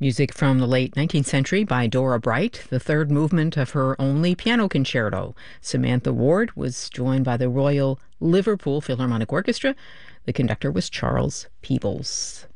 Music from the late 19th century by Dora Bright, the third movement of her only piano concerto. Samantha Ward was joined by the Royal Liverpool Philharmonic Orchestra. The conductor was Charles Peebles.